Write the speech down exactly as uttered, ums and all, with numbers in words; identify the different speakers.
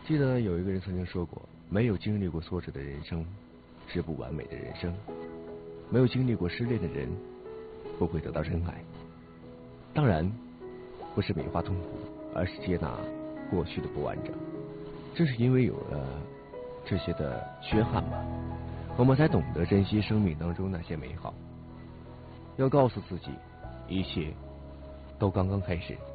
Speaker 1: 记得有一个人曾经说过，没有经历过挫折的人生是不完美的人生，没有经历过失恋的人不会得到真爱。当然不是美化痛苦，而是接纳过去的不完整。正是因为有了这些的缺憾吧，我们才懂得珍惜生命当中那些美好。要告诉自己，一切都刚刚开始。